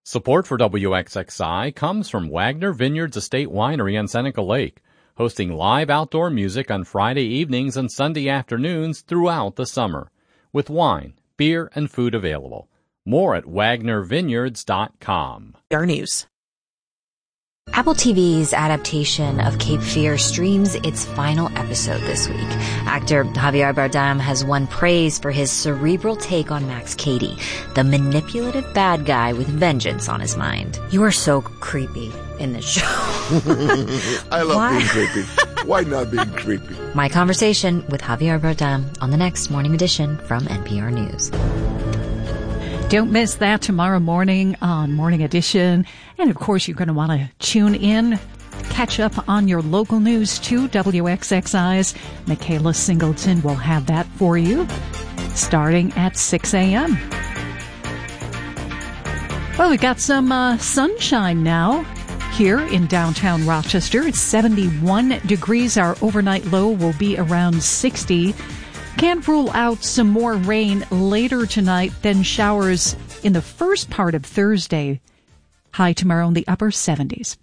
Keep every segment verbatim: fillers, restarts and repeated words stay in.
Support for W X X I comes from Wagner Vineyards Estate Winery on Seneca Lake, hosting live outdoor music on Friday evenings and Sunday afternoons throughout the summer, with wine, beer, and food available. More at wagner vineyards dot com. Our news. Apple T V's adaptation of Cape Fear streams its final episode this week. Actor Javier Bardem has won praise for his cerebral take on Max Cady, the manipulative bad guy with vengeance on his mind. You are so creepy in this show. I love Why? being creepy. Why not being creepy? My conversation with Javier Bardem on the next Morning Edition from N P R News. Don't miss that tomorrow morning on Morning Edition. And, of course, you're going to want to tune in, catch up on your local news, too. W X X I's Michaela Singleton will have that for you starting at six a.m. Well, we've got some uh, sunshine now here in downtown Rochester. It's seventy-one degrees. Our overnight low will be around sixty. Can't rule out some more rain later tonight, then showers in the first part of Thursday. High tomorrow in the upper seventies.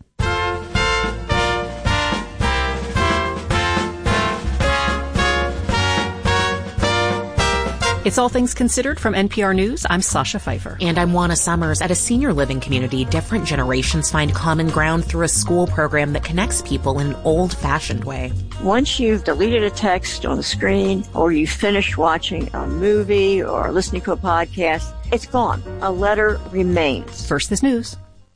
It's All Things Considered from N P R News. I'm Sasha Pfeiffer. And I'm Juana Summers. At a senior living community, different generations find common ground through a school program that connects people in an old-fashioned way. Once you've deleted a text on the screen, or you finish watching a movie or listening to a podcast, it's gone. A letter remains. First, this news.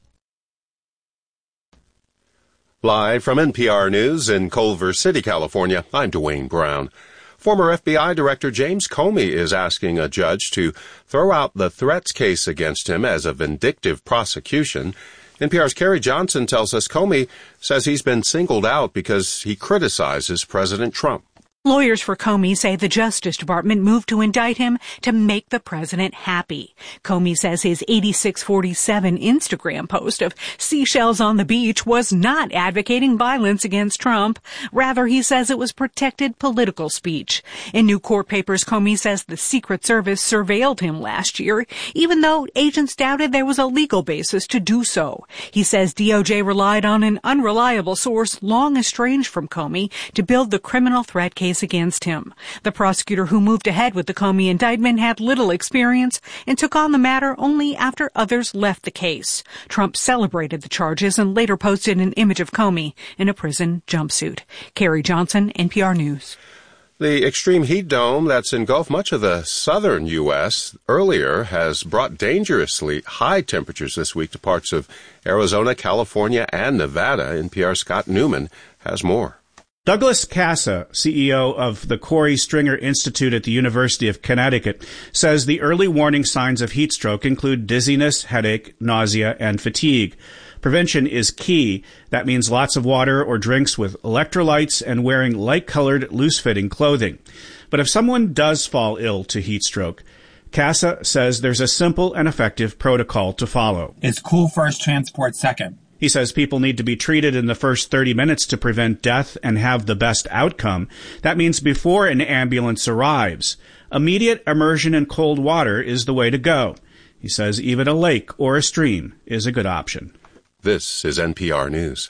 Live from N P R News in Culver City, California, I'm Dwayne Brown. Former F B I Director James Comey is asking a judge to throw out the threats case against him as a vindictive prosecution. N P R's Carrie Johnson tells us Comey says he's been singled out because he criticizes President Trump. Lawyers for Comey say the Justice Department moved to indict him to make the president happy. Comey says his eighty-six forty-seven Instagram post of seashells on the beach was not advocating violence against Trump. Rather, he says it was protected political speech. In new court papers, Comey says the Secret Service surveilled him last year, even though agents doubted there was a legal basis to do so. He says D O J relied on an unreliable source long estranged from Comey to build the criminal threat case against him. The prosecutor who moved ahead with the Comey indictment had little experience and took on the matter only after others left the case. Trump celebrated the charges and later posted an image of Comey in a prison jumpsuit. Carrie Johnson, N P R News. The extreme heat dome that's engulfed much of the southern U S earlier has brought dangerously high temperatures this week to parts of Arizona, California, and Nevada. N P R's Scott Newman has more. Douglas Casa, C E O of the Corey Stringer Institute at the University of Connecticut, says the early warning signs of heat stroke include dizziness, headache, nausea, and fatigue. Prevention is key. That means lots of water or drinks with electrolytes and wearing light-colored, loose-fitting clothing. But if someone does fall ill to heat stroke, Casa says there's a simple and effective protocol to follow. It's cool first, transport second. He says people need to be treated in the first thirty minutes to prevent death and have the best outcome. That means before an ambulance arrives. Immediate immersion in cold water is the way to go. He says even a lake or a stream is a good option. This is N P R News.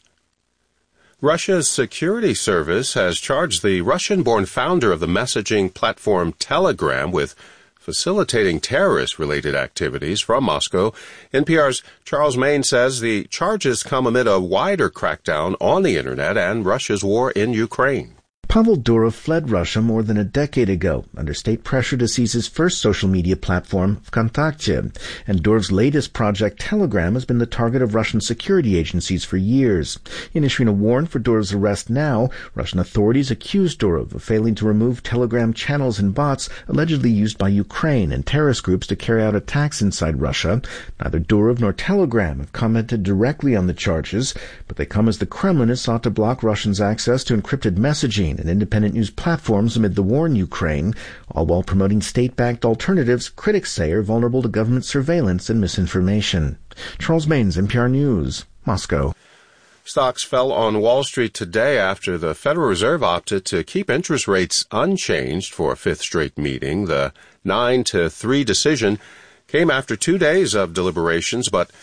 Russia's security service has charged the Russian-born founder of the messaging platform Telegram with facilitating terrorist-related activities from Moscow. N P R's Charles Main says the charges come amid a wider crackdown on the Internet and Russia's war in Ukraine. Pavel Durov fled Russia more than a decade ago under state pressure to seize his first social media platform, VKontakte, and Durov's latest project, Telegram, has been the target of Russian security agencies for years. In issuing a warrant for Durov's arrest now, Russian authorities accuse Durov of failing to remove Telegram channels and bots allegedly used by Ukraine and terrorist groups to carry out attacks inside Russia. Neither Durov nor Telegram have commented directly on the charges, but they come as the Kremlin has sought to block Russians' access to encrypted messaging and independent news platforms amid the war in Ukraine, all while promoting state-backed alternatives critics say are vulnerable to government surveillance and misinformation. Charles Mains, N P R News, Moscow. Stocks fell on Wall Street today after the Federal Reserve opted to keep interest rates unchanged for a fifth straight meeting. The nine to three decision came after two days of deliberations, but